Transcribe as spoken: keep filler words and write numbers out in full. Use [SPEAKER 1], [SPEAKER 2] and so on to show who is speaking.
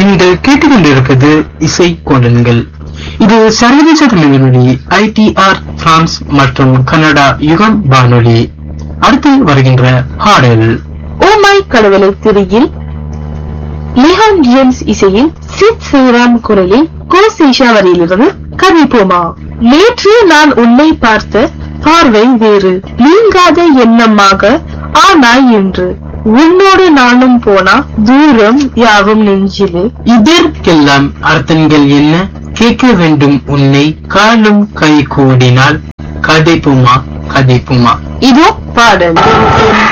[SPEAKER 1] நீங்கள் கேட்டுக்கொண்டிருப்பது இசை கோலன்கள். இது சர்வதேச தமிழொலி ஐ டி ஆர் பிரான்ஸ் மற்றும் கனடா யுகம் வானொலி. அடுத்து வருகின்ற பாடல்
[SPEAKER 2] ஓமை கடவுளை திரையில் லிஹான் ஜேம்ஸ் இசையில் சித் சிவராம் குரலில் கோசேஷா வரியிலிருந்து கதைப்போமா. நேற்று நான் உன்னை பார்த்த பார்வை வேறு, நீங்காத எண்ணமாக ஆனாய் என்று. உன்னோடு நானும் போனா தூரம் யாவும் நெஞ்சிலே.
[SPEAKER 1] இதற்கெல்லாம் அர்த்தங்கள் என்ன? கேட்க வேண்டும் உன்னை காலும் கை கூடினால் கதைப்புமா கதைப்புமா.
[SPEAKER 2] இதோ பாடல்.